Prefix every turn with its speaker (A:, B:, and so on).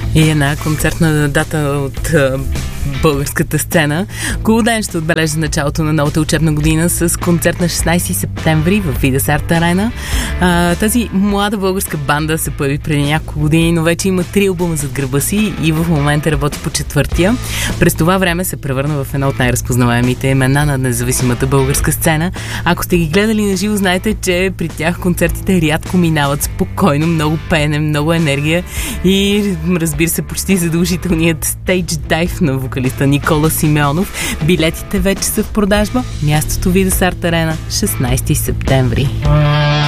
A: И една концертна дата от българската сцена. Колоден ще отбележи началото на новата учебна година с концерт на 16 септември в Видас Арт Арена. Тази млада българска банда се появи преди няколко години, но вече има 3 албума зад гърба си и в момента работи по 4-тия. През това време се превърна в едно от най-разпознаваемите имена на независимата българска сцена. Ако сте ги гледали на живо, знаете, че при тях концертите рядко минават спокойно, много пеене, много енергия и разбира се почти задължителният стейдж дайв на вокалиста Никола Симеонов. Билетите вече са в продажба. Мястото Видас Арт Арена, 16 септември.